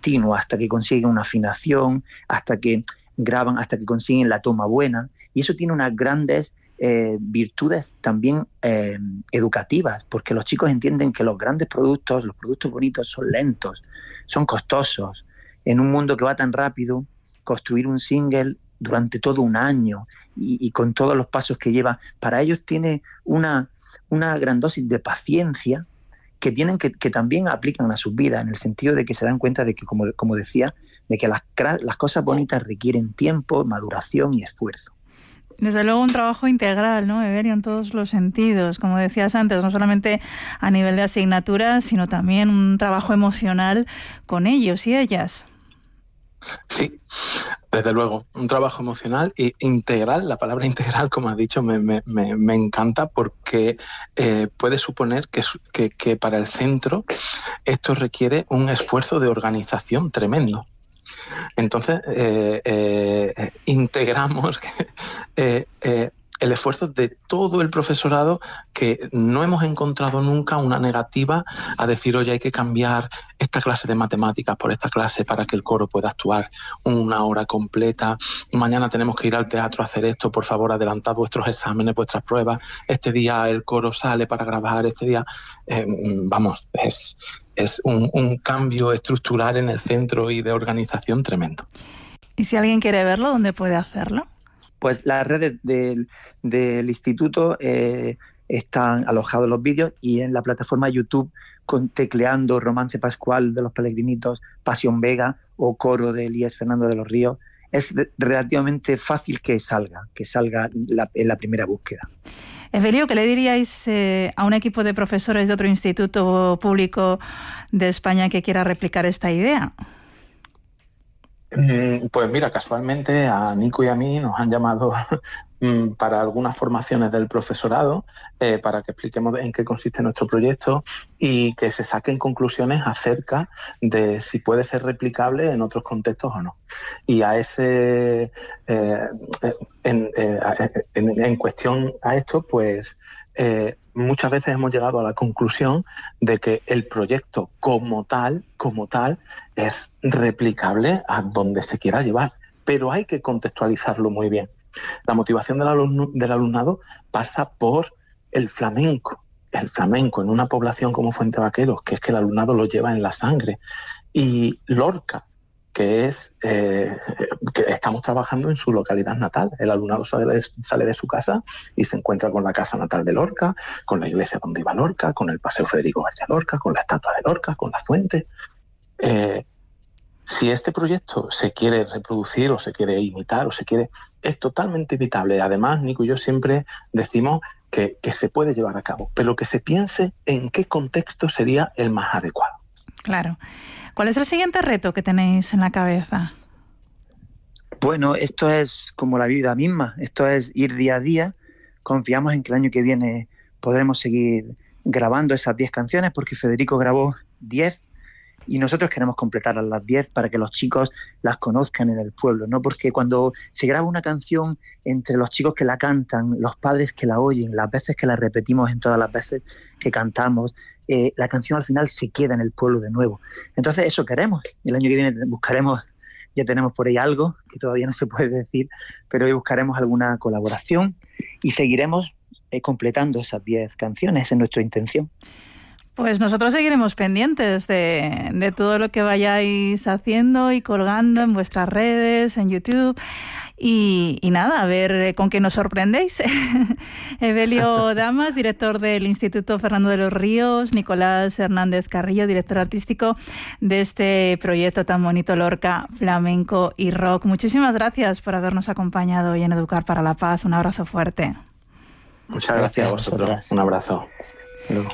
continuo hasta que consiguen una afinación, hasta que graban, hasta que consiguen la toma buena. Y eso tiene unas grandes virtudes también educativas, porque los chicos entienden que los grandes productos, los productos bonitos, son lentos, son costosos. En un mundo que va tan rápido, construir un single durante todo un año y con todos los pasos que lleva, para ellos tiene una gran dosis de paciencia que tienen que también aplican a sus vidas, en el sentido de que se dan cuenta de que, como decía, de que las cosas bonitas requieren tiempo, maduración y esfuerzo. Desde luego un trabajo integral, ¿no, Evelio? En todos los sentidos, como decías antes, no solamente a nivel de asignaturas, sino también un trabajo emocional con ellos y ellas. Sí, desde luego, un trabajo emocional e integral. La palabra integral, como has dicho, me encanta, porque puede suponer que para el centro esto requiere un esfuerzo de organización tremendo. Entonces, integramos el esfuerzo de todo el profesorado, que no hemos encontrado nunca una negativa a decir, oye, hay que cambiar esta clase de matemáticas por esta clase para que el coro pueda actuar una hora completa. Mañana tenemos que ir al teatro a hacer esto, por favor, adelantad vuestros exámenes, vuestras pruebas. Este día el coro sale para grabar, este día... Es un cambio estructural en el centro y de organización tremendo. ¿Y si alguien quiere verlo, dónde puede hacerlo? Pues las redes del instituto están alojados los vídeos, y en la plataforma YouTube, tecleando Romance Pascual de los Pelegrinitos, Pasión Vega o Coro de Elías Fernando de los Ríos, es relativamente fácil que salga en la primera búsqueda. Evelio, ¿qué le diríais a un equipo de profesores de otro instituto público de España que quiera replicar esta idea? Pues mira, casualmente a Nico y a mí nos han llamado para algunas formaciones del profesorado, para que expliquemos en qué consiste nuestro proyecto y que se saquen conclusiones acerca de si puede ser replicable en otros contextos o no. Y a ese en cuestión a esto, pues muchas veces hemos llegado a la conclusión de que el proyecto como tal es replicable a donde se quiera llevar, pero hay que contextualizarlo muy bien. La motivación del alumnado pasa por el flamenco en una población como Fuente Vaqueros, que es que el alumnado lo lleva en la sangre, y Lorca, que estamos trabajando en su localidad natal. El alumnado sale de su casa y se encuentra con la casa natal de Lorca, con la iglesia donde iba Lorca, con el Paseo Federico García Lorca, con la estatua de Lorca, con la fuente. Si este proyecto se quiere reproducir o se quiere imitar es totalmente evitable. Además, Nico y yo siempre decimos que se puede llevar a cabo, pero que se piense en qué contexto sería el más adecuado. Claro. ¿Cuál es el siguiente reto que tenéis en la cabeza? Bueno, esto es como la vida misma, esto es ir día a día. Confiamos en que el año que viene podremos seguir grabando esas 10 canciones, porque Federico grabó 10 y nosotros queremos completar las 10 para que los chicos las conozcan en el pueblo, ¿no? Porque cuando se graba una canción, entre los chicos que la cantan, los padres que la oyen, las veces que la repetimos, en todas las veces que cantamos, la canción al final se queda en el pueblo de nuevo. Entonces eso queremos. El año que viene buscaremos, ya tenemos por ahí algo que todavía no se puede decir, pero hoy buscaremos alguna colaboración y seguiremos completando esas 10 canciones. Esa es nuestra intención. Pues nosotros seguiremos pendientes de todo lo que vayáis haciendo y colgando en vuestras redes, en YouTube. Y nada, a ver con qué nos sorprendéis. Evelio Damas, director del Instituto Fernando de los Ríos, Nicolás Hernández Carrillo, director artístico de este proyecto tan bonito, Lorca, Flamenco y Rock. Muchísimas gracias por habernos acompañado hoy en Educar para la Paz. Un abrazo fuerte. Muchas gracias a vosotros. Un abrazo. Luego.